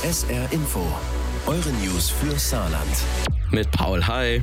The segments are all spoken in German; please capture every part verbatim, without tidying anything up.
S R Info, eure News für Saarland. Mit Paul, hi.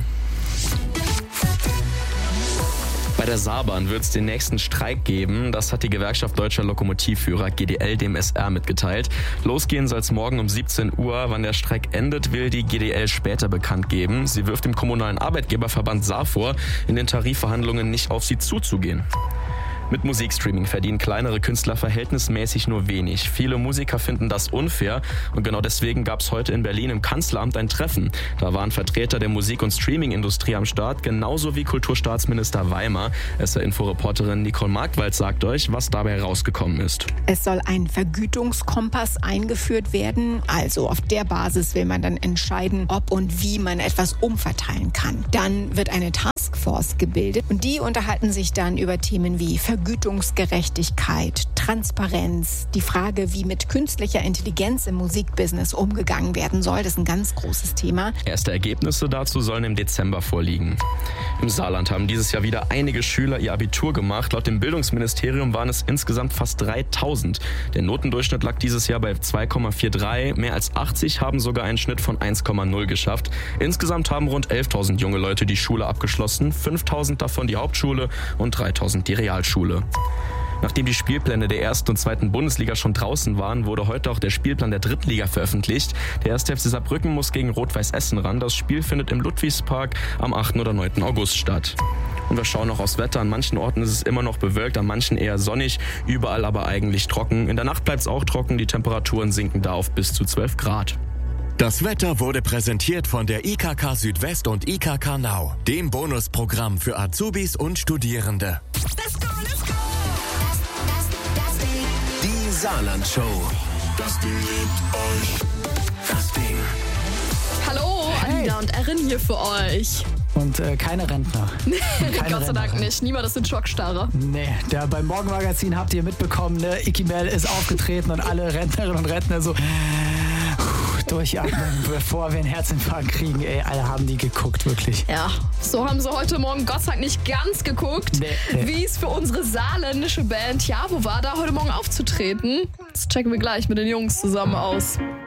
Bei der Saarbahn wird es den nächsten Streik geben. Das hat die Gewerkschaft Deutscher Lokomotivführer G D L dem S R mitgeteilt. Losgehen soll es morgen um siebzehn Uhr. Wann der Streik endet, will die G D L später bekannt geben. Sie wirft dem kommunalen Arbeitgeberverband Saar vor, in den Tarifverhandlungen nicht auf sie zuzugehen. Mit Musikstreaming verdienen kleinere Künstler verhältnismäßig nur wenig. Viele Musiker finden das unfair und genau deswegen gab es heute in Berlin im Kanzleramt ein Treffen. Da waren Vertreter der Musik- und Streaming-Industrie am Start, genauso wie Kulturstaatsminister Weimar. S R-Info-Reporterin Nicole Markwald sagt euch, was dabei rausgekommen ist. Es soll ein Vergütungskompass eingeführt werden. Also auf der Basis will man dann entscheiden, ob und wie man etwas umverteilen kann. Dann wird eine Taskforce gebildet und die unterhalten sich dann über Themen wie Vergütungskompass, Vergütungsgerechtigkeit, Transparenz, die Frage, wie mit künstlicher Intelligenz im Musikbusiness umgegangen werden soll. Das ist ein ganz großes Thema. Erste Ergebnisse dazu sollen im Dezember vorliegen. Im Saarland haben dieses Jahr wieder einige Schüler ihr Abitur gemacht. Laut dem Bildungsministerium waren es insgesamt fast dreitausend. Der Notendurchschnitt lag dieses Jahr bei zwei Komma dreiundvierzig. Mehr als achtzig haben sogar einen Schnitt von eins Komma null geschafft. Insgesamt haben rund elftausend junge Leute die Schule abgeschlossen, fünftausend davon die Hauptschule und dreitausend die Realschule. Nachdem die Spielpläne der ersten und zweiten Bundesliga schon draußen waren, wurde heute auch der Spielplan der dritten Liga veröffentlicht. Der erste F C Saarbrücken muss gegen Rot-Weiß Essen ran. Das Spiel findet im Ludwigspark am achten oder neunten August statt. Und wir schauen noch aufs Wetter. An manchen Orten ist es immer noch bewölkt, an manchen eher sonnig, überall aber eigentlich trocken. In der Nacht bleibt es auch trocken, die Temperaturen sinken da auf bis zu zwölf Grad. Das Wetter wurde präsentiert von der I K K Südwest und I K K Now, dem Bonusprogramm für Azubis und Studierende. Let's go, let's go. Das, das, das Ding. Die Saarland-Show. Das Ding liebt euch. Das Ding. Hallo, Hey. Alina und Erin hier für euch. Und äh, keine Rentner. Und keine Gott sei Dank Rentnerin. nicht. Niemand ist in Schockstarre. Nee, der, beim Morgenmagazin habt ihr mitbekommen, ne? Icky Mel ist aufgetreten und alle Rentnerinnen und Rentner so durchatmen, bevor wir einen Herzinfarkt kriegen. Ey, alle haben die geguckt, wirklich. Ja, so haben sie heute Morgen Gott sei Dank nicht ganz geguckt, Nee, nee. wie es für unsere saarländische Band Javo war, da heute Morgen aufzutreten. Das checken wir gleich mit den Jungs zusammen aus.